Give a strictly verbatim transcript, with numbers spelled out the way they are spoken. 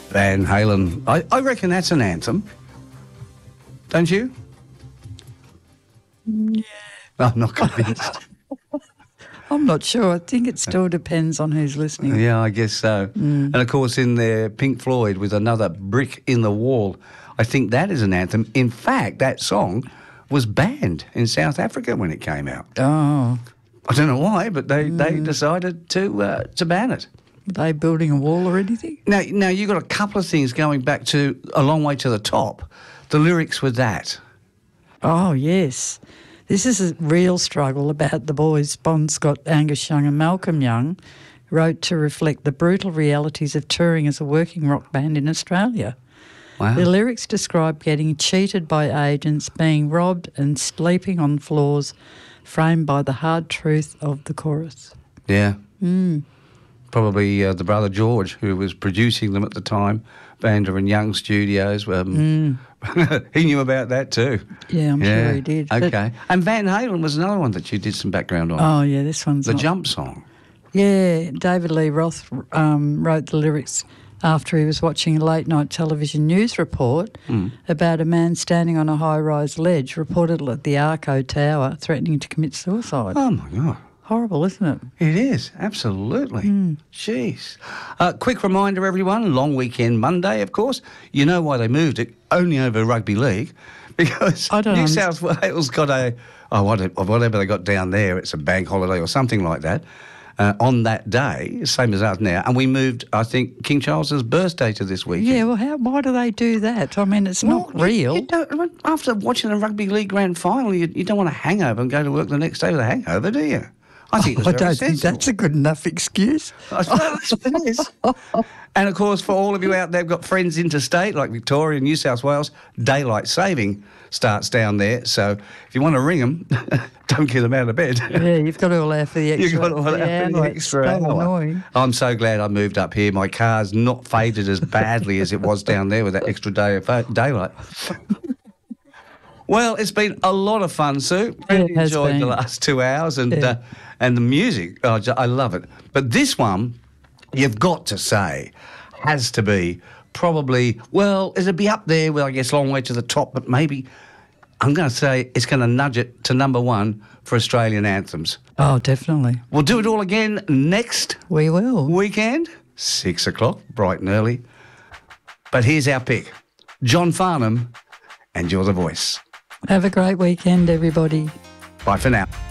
Van Halen. I, I reckon that's an anthem. Don't you? Yeah. I'm not convinced. I'm not sure. I think it still depends on who's listening. Yeah, I guess so. Mm. And, of course, in there, Pink Floyd with Another Brick in the Wall. I think that is an anthem. In fact, that song was banned in South Africa when it came out. Oh. I don't know why, but they, mm. they decided to uh, to ban it. Are they building a wall or anything? Now, now, you've got a couple of things going back to A Long Way to the Top. The lyrics with that. Oh, yes. This is a real struggle about the boys Bon Scott, Angus Young and Malcolm Young wrote to reflect the brutal realities of touring as a working rock band in Australia. Wow. The lyrics describe getting cheated by agents, being robbed and sleeping on floors, framed by the hard truth of the chorus. Yeah. Mm. Probably uh, the brother George, who was producing them at the time, Vander and Young Studios. Um, mm. He knew about that too. Yeah, I'm yeah. sure he did. Okay. But, and Van Halen was another one that you did some background on. Oh, yeah, this one's The not... Jump song. Yeah, David Lee Roth um, wrote the lyrics after he was watching a late-night television news report mm. about a man standing on a high-rise ledge, reportedly at the Arco Tower, threatening to commit suicide. Oh, my God. Horrible, isn't it? It is, absolutely. Mm. Jeez. Uh, quick reminder, everyone, long weekend Monday, of course. You know why they moved it only over rugby league, because I don't New understand. South Wales got a, oh, whatever they got down there, it's a bank holiday or something like that, uh, on that day, same as us now, and we moved, I think, King Charles's birthday to this weekend. Yeah, well, how? Why do they do that? I mean, it's well, not real. You, you don't, after watching a rugby league grand final, you, you don't want a hangover and go to work the next day with a hangover, do you? I think it was I very don't sensible. think that's a good enough excuse. I suppose it is. And, of course, for all of you out there who've got friends interstate, like Victoria, New South Wales, daylight saving starts down there. So if you want to ring them, don't get them out of bed. Yeah, you've got to allow for the extra You've got to allow for yeah, the like, extra so hour. Annoying. I'm so glad I moved up here. My car's not faded as badly as it was down there with that extra day of daylight. Well, it's been a lot of fun, Sue. Really yeah, enjoyed been. the last two hours and yeah. uh, and the music. Oh, I love it. But this one, you've got to say, has to be probably, well, it'll be up there with, I guess, Long Way to the Top, but maybe I'm going to say it's going to nudge it to number one for Australian anthems. Oh, definitely. We'll do it all again next We will. weekend, six o'clock, bright and early. But here's our pick, John Farnham and You're the Voice. Have a great weekend, everybody. Bye for now.